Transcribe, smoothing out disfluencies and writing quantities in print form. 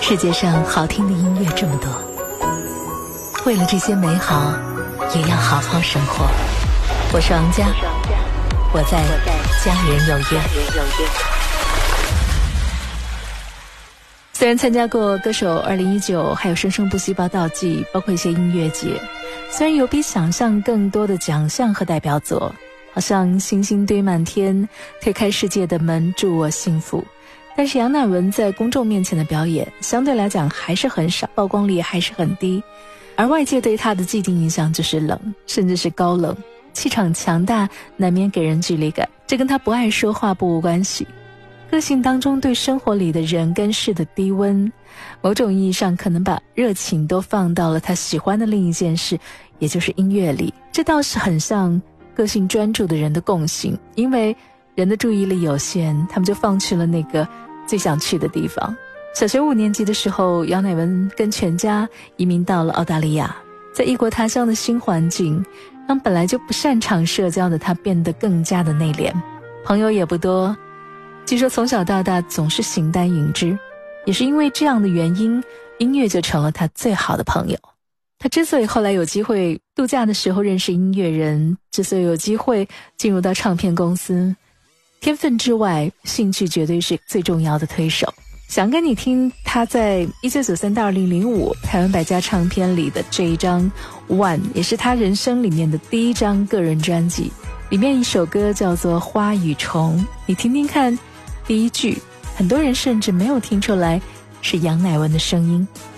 世界上好听的音乐这么多，为了这些美好也要好好生活。我是王佳，我在家人有约。虽然参加过歌手2019还有生生不息报道季，包括一些音乐节，虽然有比想象更多的奖项和代表作，好像星星堆满天，推开世界的门，祝我幸福，但是杨乃文在公众面前的表演相对来讲还是很少，曝光率还是很低，而外界对他的既定印象就是冷，甚至是高冷，气场强大，难免给人距离感。这跟他不爱说话不无关系，个性当中对生活里的人跟事的低温，某种意义上可能把热情都放到了他喜欢的另一件事，也就是音乐里。这倒是很像个性专注的人的共性，因为人的注意力有限，他们就放弃了那个最想去的地方。小学5年级的时候，杨乃文跟全家移民到了澳大利亚，在异国他乡的新环境让本来就不擅长社交的他变得更加的内敛，朋友也不多，据说从小到大总是形单影只，也是因为这样的原因，音乐就成了他最好的朋友。他之所以后来有机会度假的时候认识音乐人，之所以有机会进入到唱片公司，天分之外，兴趣绝对是最重要的推手。想跟你听他在1993到2005台湾百家唱片里的这一张 One， 也是他人生里面的第一张个人专辑，里面一首歌叫做花与虫，你听听看第一句，很多人甚至没有听出来是杨乃文的声音。